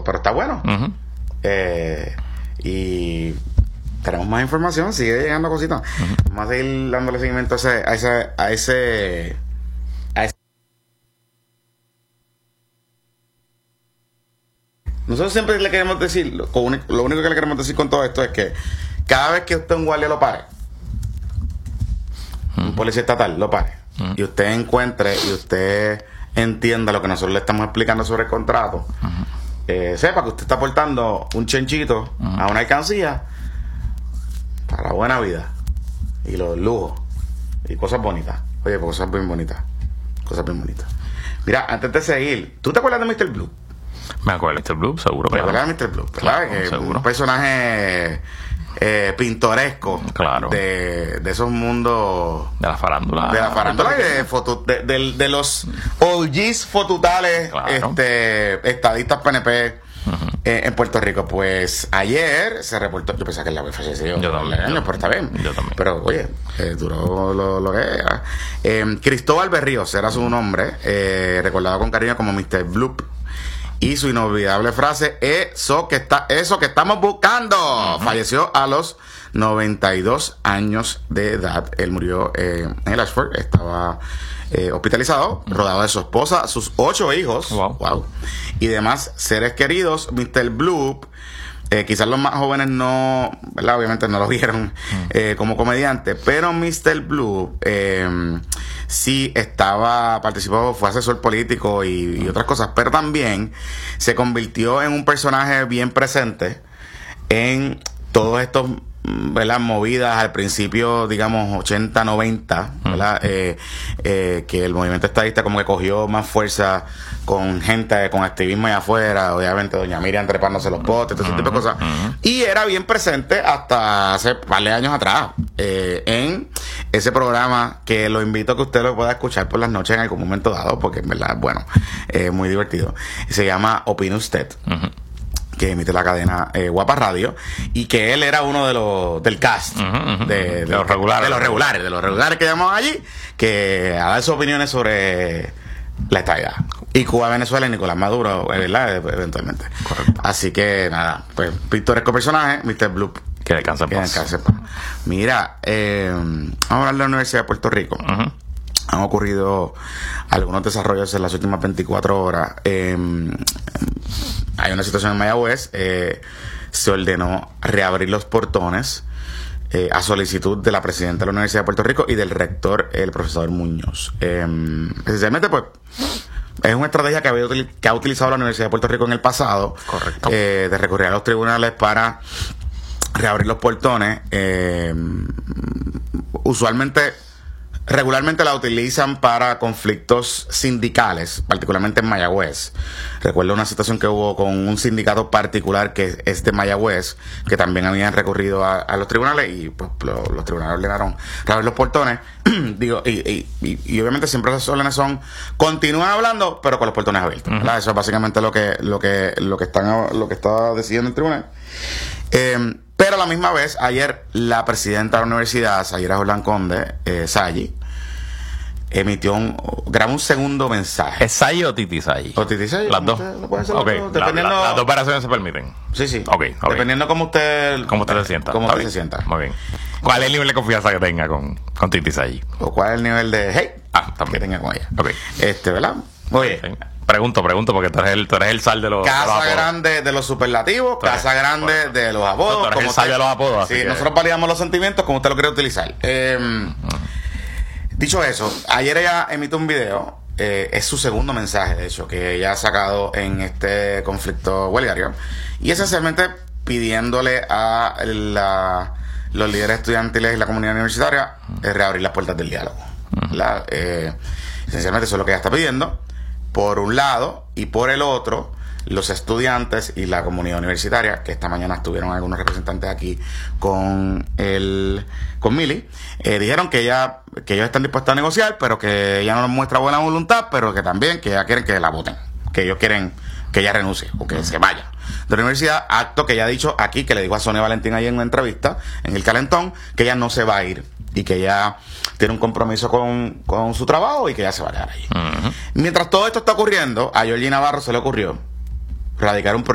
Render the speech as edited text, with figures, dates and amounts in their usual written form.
pero está bueno. Uh-huh. Y tenemos más información, sigue llegando cositas. Uh-huh. Vamos a seguir dándole seguimiento a ese. Nosotros siempre le queremos decir, lo único que le queremos decir con todo esto es que cada vez que usted un guardia lo pare, un policía estatal lo pare, y usted encuentre y usted entienda lo que nosotros le estamos explicando sobre el contrato, sepa que usted está aportando un chenchito a una alcancía para la buena vida y los lujos y cosas bonitas. Oye, cosas bien bonitas. Mira, antes de seguir, ¿tú te acuerdas de Mr. Blue? Me acuerdo de Mr. Blue, seguro. ¿Te acuerdas de Mr. Blue? ¿Verdad? Claro, seguro. Un personaje pintoresco, claro, de esos mundos de la farándula, y de los OGs fotutales, claro, estadistas PNP en Puerto Rico. Pues ayer se reportó, yo pensaba que él había fallecido, yo también, pero está bien, yo también, pero oye, duró lo que era. Cristóbal Berríos era su nombre, recordado con cariño como Mr. Bloop. Y su inolvidable frase, eso que estamos buscando. Falleció a los 92 años de edad. Él murió en el Ashford. Estaba hospitalizado, rodeado de su esposa, sus 8 hijos. Wow. Y demás seres queridos. Mr. Bloop, quizás los más jóvenes no, ¿verdad? Obviamente no lo vieron como comediante, pero Mr. Bloop sí participó, fue asesor político y otras cosas, pero también se convirtió en un personaje bien presente en todos estos, ¿verdad? Movidas al principio, digamos 80, 90, ¿verdad? Que el movimiento estadista como que cogió más fuerza con gente, con activismo allá afuera, obviamente doña Miriam trepándose los botes, todo ese tipo de cosas, y era bien presente hasta hace varios años atrás, en ese programa que lo invito a que usted lo pueda escuchar por las noches en algún momento dado, porque en verdad, bueno, muy divertido. Se llama Opine Usted, que emite la cadena Guapa Radio, y que él era uno del cast de los regulares que llamamos allí, que a dar sus opiniones sobre la estadidad y Cuba, Venezuela y Nicolás Maduro, ¿verdad? Eventualmente. Correcto. Así que nada, pues pintoresco personaje, Mr. Bloop. Que descansa en paz. Mira, vamos a hablar de la Universidad de Puerto Rico. Han ocurrido algunos desarrollos en las últimas 24 horas. Hay una situación en Mayagüez. Se ordenó reabrir los portones a solicitud de la presidenta de la Universidad de Puerto Rico y del rector, el profesor Muñoz. Esencialmente, pues, es una estrategia que ha utilizado la Universidad de Puerto Rico en el pasado. Correcto. De recurrir a los tribunales para reabrir los portones. Regularmente la utilizan para conflictos sindicales, particularmente en Mayagüez. Recuerdo una situación que hubo con un sindicato particular que es de Mayagüez, que también habían recurrido a los tribunales y pues los tribunales ordenaron reabrir los portones. Digo, y obviamente siempre esas órdenes continúan hablando, pero con los portones abiertos, ¿verdad? Eso es básicamente lo que está decidiendo el tribunal. Pero a la misma vez, ayer la presidenta de la universidad, Sayira Jordán Conde, Sayi, grabó un segundo mensaje. ¿Es Sayi o Titi Sayi? ¿O Titi Sayi? Las dos. Okay. Las dos operaciones se permiten. Sí. Okay. Dependiendo cómo usted se sienta. Muy bien. ¿Cuál es el nivel de confianza que tenga con Titi Sayi? ¿O cuál es el nivel de también que tenga con ella? Okay. ¿Verdad? Oye. Sí. Pregunto, porque tú eres el sal de los Casa de los grande de los superlativos, casa grande de los apodos. Tú eres el sal de los apodos. Sí, nosotros validamos los sentimientos como usted lo quiere utilizar. Dicho eso, ayer ella emitió un video, es su segundo mensaje, de hecho, que ella ha sacado en este conflicto huelgario, y esencialmente pidiéndole a los líderes estudiantiles y la comunidad universitaria reabrir las puertas del diálogo. Esencialmente eso es lo que ella está pidiendo, por un lado, y por el otro, los estudiantes y la comunidad universitaria, que esta mañana estuvieron algunos representantes aquí con Mili, dijeron que ellos están dispuestos a negociar, pero que ella no nos muestra buena voluntad, pero que también que ella quieren que la voten, que ellos quieren que ella renuncie o que se vaya de la universidad, acto que ella ha dicho aquí, que le dijo a Sonia Valentín ahí en una entrevista en el Calentón, que ella no se va a ir y que ella tiene un compromiso con su trabajo y que ella se va a quedar allí. Mientras todo esto está ocurriendo, a Georgie Navarro se le ocurrió radicar un proyecto